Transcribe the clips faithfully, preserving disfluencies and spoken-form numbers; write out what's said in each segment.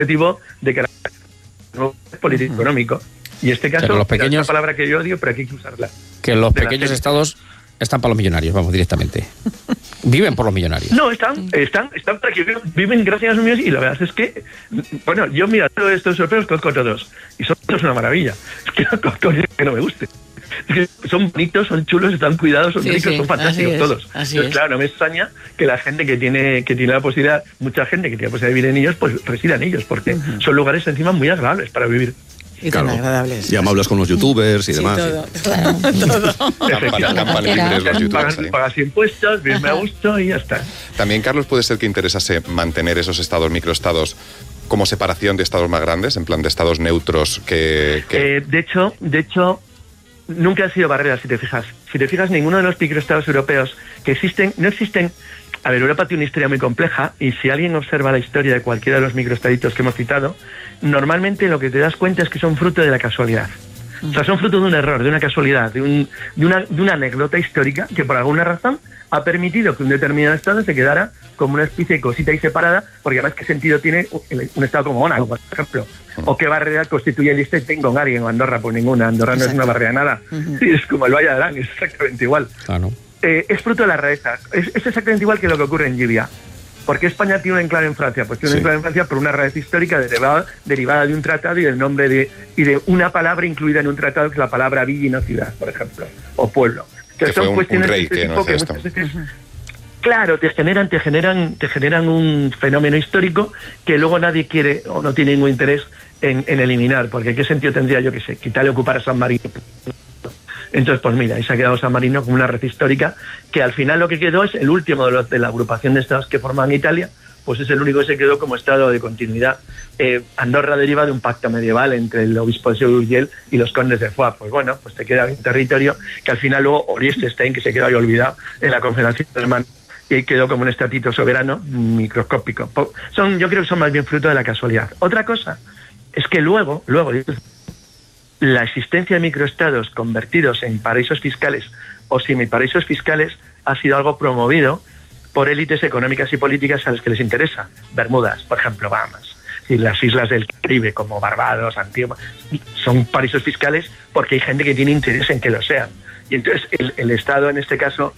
objetivo de que no es político económico. Y en este caso, pero los pequeños, es una palabra que yo odio, pero aquí hay que usarla. Que los pequeños estados están para los millonarios, vamos, directamente. Viven por los millonarios. No, están, están, están para que viven gracias a los millonarios, y la verdad es que, bueno, yo mira, todos estos europeos conozco todos, y son todos una maravilla. Es que no conozco que no me guste. Es que son bonitos, son chulos, están cuidados, son sí, ricos, sí, son fantásticos todos. Así Entonces, es. claro, no me extraña que la gente que tiene que tiene la posibilidad, mucha gente que tiene la posibilidad de vivir en ellos, pues resida en ellos, porque uh-huh. son lugares encima muy agradables para vivir. Y tan claro, agradables. Y amables con los youtubers y sí, demás. Todo, todo. Campan libres los youtubers. Pagas, pagas impuestos, vives a gusto y ya está. También, Carlos, puede ser que interesase mantener esos estados, microestados, como separación de estados más grandes, en plan de estados neutros que... que... Eh, de hecho, de hecho, nunca han sido barreras, si te fijas. Si te fijas, ninguno de los microestados europeos que existen, no existen... A ver, Europa tiene una historia muy compleja, y si alguien observa la historia de cualquiera de los microestaditos que hemos citado, normalmente lo que te das cuenta es que son fruto de la casualidad. O sea, son fruto de un error, de una casualidad, de, un, de, una, de una anécdota histórica que por alguna razón ha permitido que un determinado estado se quedara como una especie de cosita ahí separada, porque además, ¿qué sentido tiene un estado como Mónaco, por ejemplo? ¿O qué barrera constituye el Liechtenstein con Arién o Andorra? Pues ninguna. Andorra no es una barrera nada. Uh-huh. Sí, es como el Valle de Arán, es exactamente igual. Claro. Eh, es fruto de la rareza. Es, es exactamente igual que lo que ocurre en Libia. ¿Por qué España tiene un enclave en Francia? Pues tiene sí. un enclave en Francia por una rareza histórica derivada, derivada de un tratado y del nombre de y de una palabra incluida en un tratado, que es la palabra villa y no ciudad, por ejemplo, o pueblo. Que fue un, un rey que no hace esto. Veces, claro, te generan, te generan, te generan un fenómeno histórico que luego nadie quiere o no tiene ningún interés en, en eliminar, porque ¿qué sentido tendría, yo qué sé, quitarle ocupar a San Marino? Entonces, pues mira, ahí se ha quedado San Marino como una red histórica, que al final lo que quedó es el último de, los, de la agrupación de estados que forman Italia, pues es el único que se quedó como estado de continuidad. Eh, Andorra deriva de un pacto medieval entre el obispo de Seurgell y los condes de Foix. Pues bueno, pues te queda un territorio que al final luego Liechtenstein, que se quedó ahí olvidado en la Confederación Alemana, y ahí quedó como un estatito soberano microscópico. Son, yo creo que son más bien fruto de la casualidad. Otra cosa es que luego, luego la existencia de microestados convertidos en paraísos fiscales o semiparaísos fiscales ha sido algo promovido por élites económicas y políticas a las que les interesa. Bermudas, por ejemplo, Bahamas, y las islas del Caribe como Barbados, Antigua, son paraísos fiscales porque hay gente que tiene interés en que lo sean. Y entonces el, el Estado, en este caso...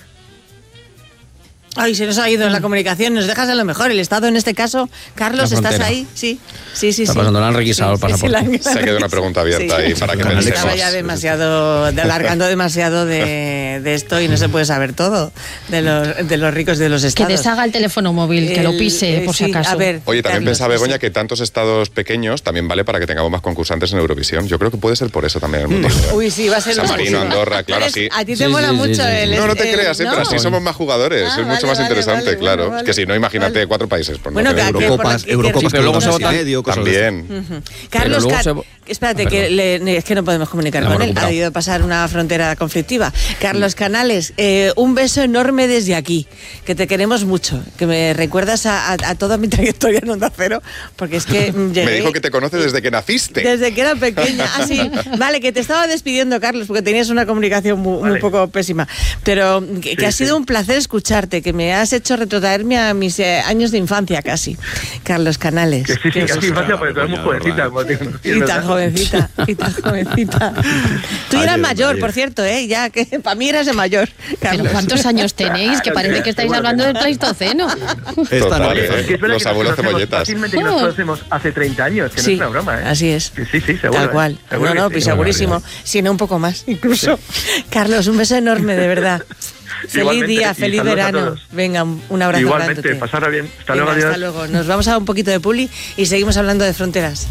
Ay, se nos ha ido la comunicación, nos dejas a lo mejor. El Estado, en este caso, Carlos, ¿estás ahí? Sí, sí, sí. Está sí. pasando, le han requisado sí, el pasaporte. Sí, sí, se ha quedado una pregunta abierta sí. ahí para que pensemos. Estaba ya demasiado, de, alargando demasiado de, de esto y no se puede saber todo de los, de los ricos de los estados. Que deshaga el teléfono móvil, el, que lo pise, por sí, si acaso. A ver, Oye, también Carlos, pensaba, Begoña, sí. que tantos estados pequeños también vale para que tengamos más concursantes en Eurovisión. Yo creo que puede ser por eso también el mundo. Mm. Uy, sí, va a ser San Marino, Andorra, claro, sí. A ti te sí, mola sí, mucho sí, sí. el... No, no te el, creas, ¿eh? ¿no? Pero así somos más jugadores. Ah, es mucho vale, más vale, interesante, vale, claro. vale, es que si no, imagínate vale. cuatro países. Por bueno, no que, Eurocopas, que, Eurocopas pero luego se y medio, también. Uh-huh. Carlos, Car se... espérate, ah, que le, es que no podemos comunicar no, con él. Ha ido a pasar una frontera conflictiva. Carlos Canales, eh, un beso enorme desde aquí, que te queremos mucho, que me recuerdas a, a, a toda mi trayectoria en Onda Cero, porque es que llegué... Me dijo que te conoces desde que naciste. Desde que era pequeña. Ah, sí. Vale, que te estaba despidiendo, Carlos, porque tenías una comunicación muy, vale. un poco pésima. Pero que, que sí, ha sido sí. un placer escucharte, que me has hecho retrotraerme a mis eh, años de infancia casi. Carlos Canales. Que sí, sí, casi infancia, porque tú eres muy jovencita. Y tan jovencita, y tan jovencita. Tú eras mayor, por cierto, ¿eh? Ya que para mí eras de mayor, Carlos. Pero ¿cuántos años tenéis? Que parece que estáis hablando del Pleistoceno. Total, es que es los abuelos cebolletas. Fácilmente que nos conocemos hace treinta años, que sí, no es una broma, ¿eh? Así es. Sí, sí, sí, seguro. Tal cual. ¿eh? Seguro no, no, pues sí, segurísimo. Si no, un poco más, incluso. Sí. Carlos, un beso enorme, de verdad. Feliz igualmente, día, feliz verano. Venga, un abrazo. Igualmente, pasarla bien. Hasta Venga, luego, adiós. Hasta luego. Nos vamos a un poquito de publi y seguimos hablando de fronteras.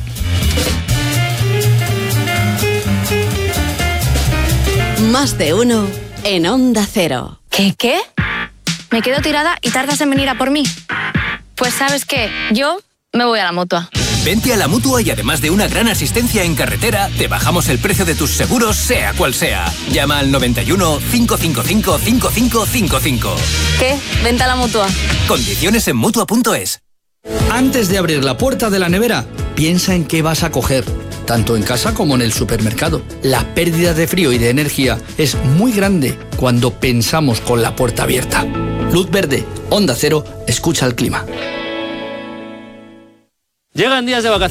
Más de uno en Onda Cero. ¿Qué, qué? Me quedo tirada y tardas en venir a por mí. Pues ¿sabes qué? Yo me voy a la Mutua. Vente a la Mutua y además de una gran asistencia en carretera, te bajamos el precio de tus seguros, sea cual sea. Llama al noventa y uno, cinco cinco cinco, cinco cinco cinco cinco. ¿Qué? Vente a la Mutua. Condiciones en Mutua punto es. Antes de abrir la puerta de la nevera, piensa en qué vas a coger, tanto en casa como en el supermercado. La pérdida de frío y de energía es muy grande cuando pensamos con la puerta abierta. Luz verde, Onda Cero, escucha el clima. Llegan días de vacaciones.